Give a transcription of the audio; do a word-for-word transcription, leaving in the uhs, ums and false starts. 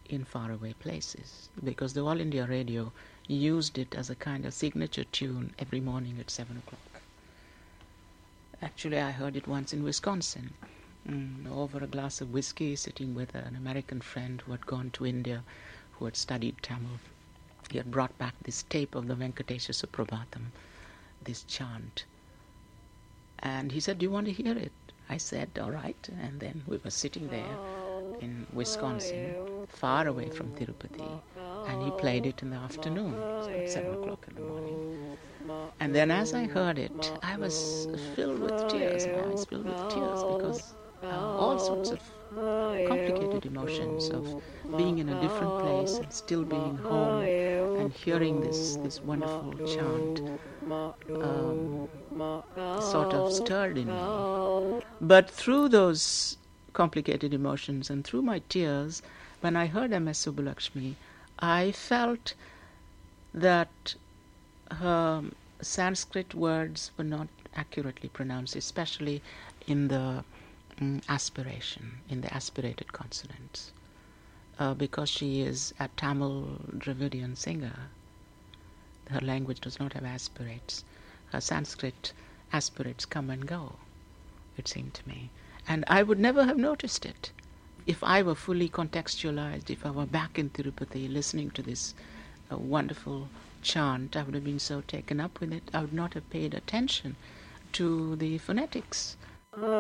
in faraway places, because the All India Radio used it as a kind of signature tune every morning at seven o'clock. Actually, I heard it once in Wisconsin, mm, over a glass of whiskey, sitting with an American friend who had gone to India, who had studied Tamil. He had brought back this tape of the Venkatesha Suprabhatam, this chant. And he said, "Do you want to hear it?" I said, "All right." And then we were sitting there in Wisconsin, far away from Tirupati, and he played it in the afternoon, so at seven o'clock in the morning. And then as I heard it, I was filled with tears, my eyes filled with tears, because uh, all sorts of complicated emotions of being in a different place and still being home and hearing this, this wonderful chant um, sort of stirred in me. But through those complicated emotions and through my tears, when I heard M S Subbulakshmi, I felt that her Sanskrit words were not accurately pronounced, especially in the mm, aspiration, in the aspirated consonants. Uh, because she is a Tamil Dravidian singer, her language does not have aspirates. Her Sanskrit aspirates come and go, it seemed to me. And I would never have noticed it if I were fully contextualized, if I were back in Tirupati listening to this uh, wonderful chant. I would have been so taken up with it, I would not have paid attention to the phonetics.